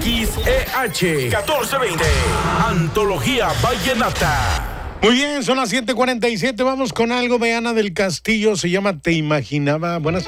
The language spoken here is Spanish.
XEH 1420. Antología Vallenata. Muy bien, son las 7:47. Vamos con algo de Ana del Castillo. Se llama Te Imaginaba. Buenas